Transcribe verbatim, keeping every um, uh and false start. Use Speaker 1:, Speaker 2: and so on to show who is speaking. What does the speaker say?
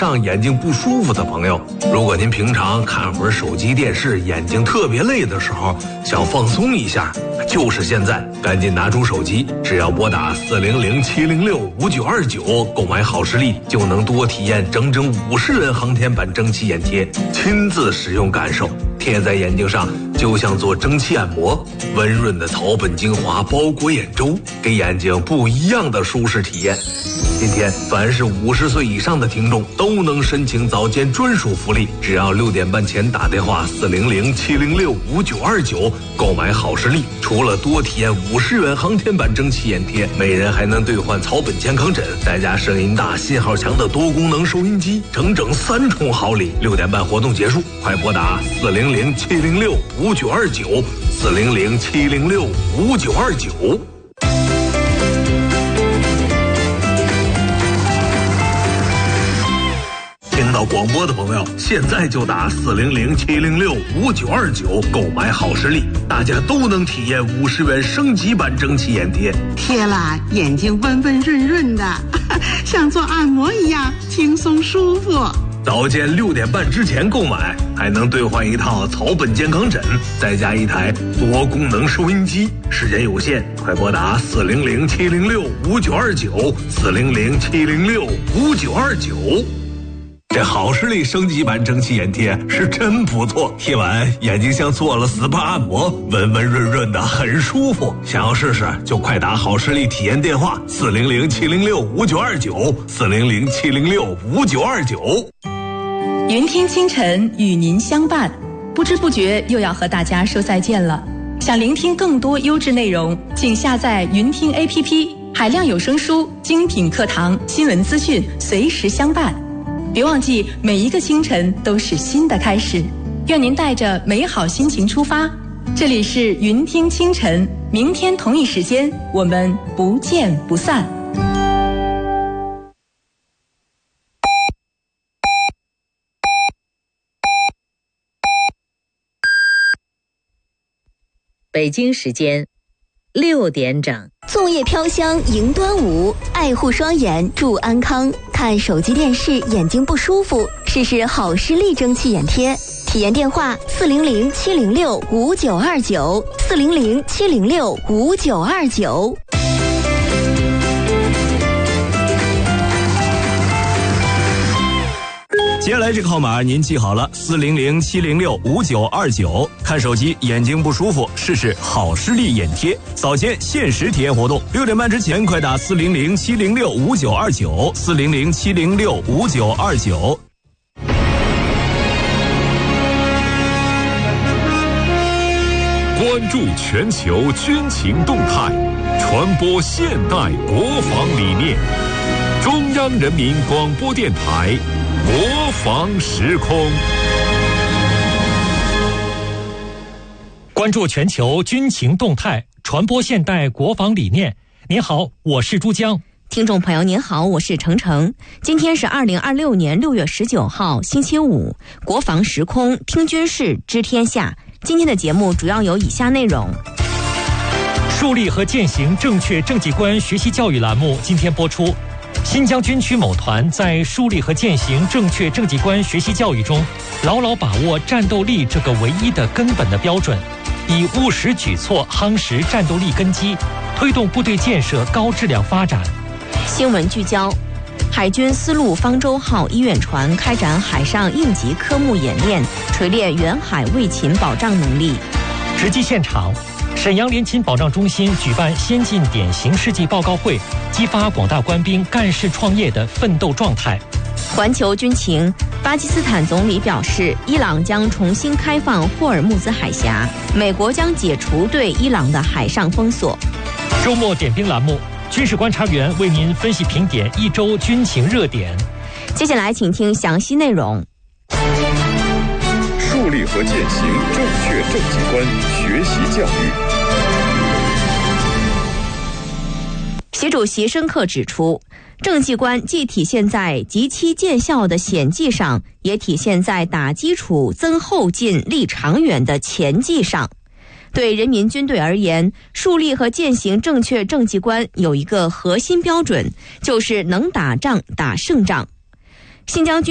Speaker 1: 上眼睛不舒服的朋友，如果您平常看会儿手机电视，眼睛特别累的时候，想放松一下，就是现在，赶紧拿出手机，只要拨打四零零七零六五九二九购买好视力，就能多体验整整五十元航天版蒸汽眼贴，亲自使用感受，贴在眼睛上就像做蒸汽按摩，温润的草本精华包裹眼周，给眼睛不一样的舒适体验。今天凡是五十岁以上的听众都能申请早间专属福利，只要六点半前打电话四零零七零六五九二九购买好视力，除了多体验五十元航天版蒸汽眼贴，每人还能兑换草本健康枕，再加声音大、信号强的多功能收音机，整整三重好礼。六点半活动结束，快拨打四零零七零六五九二九四零零七零六五九二九。听到广播的朋友，现在就打四零零七零六五九二九购买好视力，大家都能体验五十元升级版蒸汽眼贴，
Speaker 2: 贴了眼睛温温润润的，像做按摩一样轻松舒服。
Speaker 1: 早间六点半之前购买，还能兑换一套草本健康枕，再加一台多功能收音机。时间有限，快拨打四零零七零六五九二九四零零七零六五九二九。这好视力升级版蒸汽眼贴是真不错，贴完眼睛像做了 S P A 按摩，温温润润的，很舒服。想要试试就快打好视力体验电话四零零七零六五九二九四零零七零六五九二九。
Speaker 3: 云听清晨与您相伴，不知不觉又要和大家说再见了。想聆听更多优质内容，请下载云听 A P P， 海量有声书、精品课堂、新闻资讯随时相伴。别忘记，每一个清晨都是新的开始。愿您带着美好心情出发。这里是云听清晨，明天同一时间我们不见不散。
Speaker 4: 北京时间六点整，
Speaker 5: 粽叶飘香迎端午，爱护双眼祝安康。看手机电视眼睛不舒服，试试好视力蒸汽眼贴。体验电话四零零七零六五九二九四零零七零六五九二九。
Speaker 6: 接下来这个号码您记好了，四零零七零六五九二九。看手机眼睛不舒服，试试好视力眼贴。早间限时体验活动，六点半之前快打四零零七零六五九二九四零零七零六五九二九。
Speaker 7: 关注全球军情动态，传播现代国防理念。中央人民广播电台国防时空，
Speaker 8: 关注全球军情动态，传播现代国防理念。您好，我是珠江。
Speaker 9: 听众朋友您好，我是程程。今天是二零二六年六月十九号星期五，国防时空听军事知天下。今天的节目主要有以下内容：
Speaker 8: 树立和践行正确政绩观学习教育栏目今天播出。新疆军区某团在树立和践行正确政绩观学习教育中，牢牢把握战斗力这个唯一的根本的标准，以务实举措夯实战斗力根基，推动部队建设高质量发展。
Speaker 9: 新闻聚焦：海军丝路方舟号医院船开展海上应急科目演练，锤炼远海卫勤保障能力。
Speaker 8: 直击现场，沈阳联勤保障中心举办先进典型事迹报告会，激发广大官兵干事创业的奋斗状态。
Speaker 9: 环球军情：巴基斯坦总理表示，伊朗将重新开放霍尔木兹海峡，美国将解除对伊朗的海上封锁。
Speaker 8: 周末点兵栏目，军事观察员为您分析评点一周军情热点。
Speaker 9: 接下来请听详细内容。
Speaker 7: 树立和践行正确政绩观学习教育。
Speaker 9: 习主席深刻指出，政绩观既体现在极其见效的显绩上，也体现在打基础、增后劲、立长远的前绩上。对人民军队而言，树立和践行正确政绩观有一个核心标准，就是能打仗打胜仗。新疆军